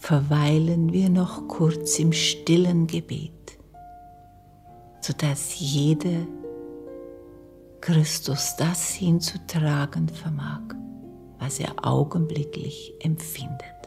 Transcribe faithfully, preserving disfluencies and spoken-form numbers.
verweilen wir noch kurz im stillen Gebet, sodass jeder Christus das hinzutragen vermag, was er augenblicklich empfindet.